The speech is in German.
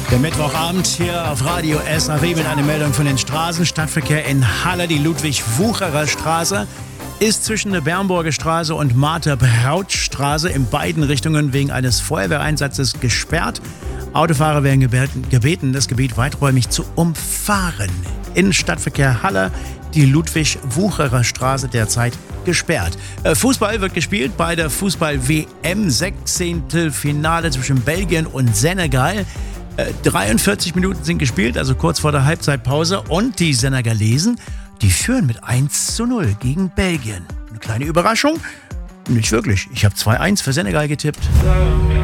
Der Mittwochabend hier auf Radio SAW mit einer Meldung von den Straßen. Stadtverkehr in Halle, die Ludwig-Wucherer Straße ist zwischen der Bernburger Straße und Martha-Braut-Straße in beiden Richtungen wegen eines Feuerwehreinsatzes gesperrt. Autofahrer werden gebeten, das Gebiet weiträumig zu umfahren. In Stadtverkehr Halle, die Ludwig-Wucherer Straße derzeit gesperrt. Fußball wird gespielt bei der Fußball-WM, 16. Finale zwischen Belgien und Senegal. 43 Minuten sind gespielt, also kurz vor der Halbzeitpause. Und die Senegalesen, die führen mit 1:0 gegen Belgien. Eine kleine Überraschung? Nicht wirklich. Ich habe 2:1 für Senegal getippt.